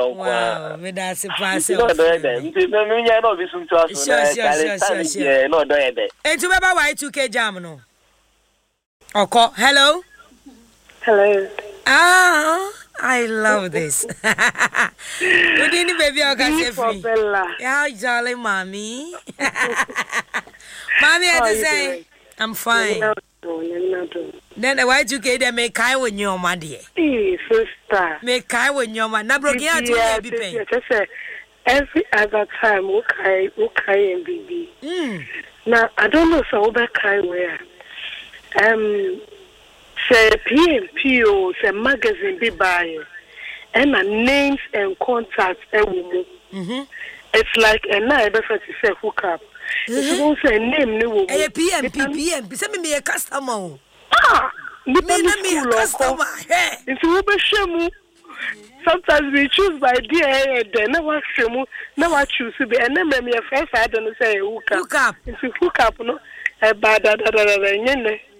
wow, me that's a pass. No, do it. Me nya no be sun to us. Sure. No, do it. And to baba Y2K jam no. Okay, hello. Hello. Ah, I love this. Good evening, baby. I can say free. Yeah, jolly, mommy. Mommy, I say, I'm fine. Then the Y2K they make kai when your money. Sister. Make kai when your man. Na broken out to be paying. Every other time, okay, and baby. Now I don't know so that kind where. Say PMP or say magazine be buying. And my names and contacts it's like a night to say hook up. It's also a name new. A PMP. Send me a customer. Me a customer. It's over shemu. Sometimes we choose by dear then never shemu, never choose to be and then me a first I don't say hook up. It's hook up, no? A bad